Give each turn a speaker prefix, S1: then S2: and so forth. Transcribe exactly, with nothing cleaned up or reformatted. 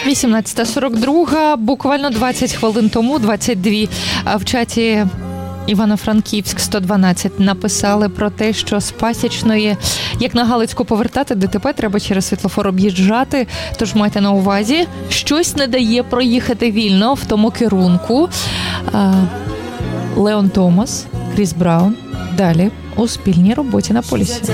S1: вісімнадцята сорок два, буквально двадцять хвилин тому, двадцять дві, в чаті Івано-Франківськ сто дванадцять написали про те, що з Пасічної, як на Галицьку повертати ДТП, треба через світлофор об'їжджати. Тож майте на увазі, щось не дає проїхати вільно в тому керунку. Леон Томас, Кріс Браун. Далі у спільній роботі на полюсі.